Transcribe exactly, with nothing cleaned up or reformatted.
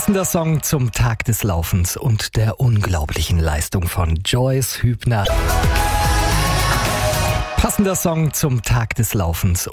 Passender Song zum Tag des Laufens und der unglaublichen Leistung von Joyce Hübner. Passender Song zum Tag des Laufens.